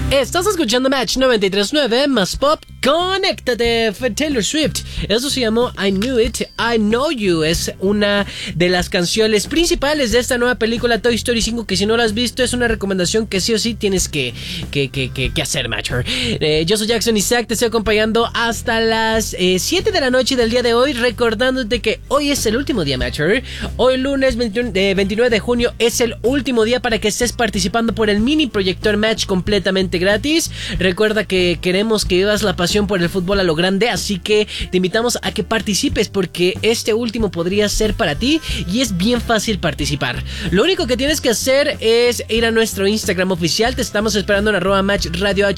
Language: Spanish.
Estás escuchando Match 93.9 más pop. Conéctate, fue Taylor Swift. Eso se llamó I Knew It, I Know You. Es una de las canciones principales de esta nueva película Toy Story 5, que si no la has visto es una recomendación que sí o sí tienes que hacer, Matcher. Yo soy Jackson Isaac, te estoy acompañando hasta las 7 de la noche del día de hoy, recordándote que hoy es el último día, Matcher. Hoy lunes 29 de junio es el último día para que estés participando por el mini proyector Match completamente gratis. Recuerda que queremos que vivas la pasión por el fútbol a lo grande, así que te invitamos a que participes porque este último podría ser para ti y es bien fácil participar. Lo único que tienes que hacer es ir a nuestro Instagram oficial, te estamos esperando en @matchradioh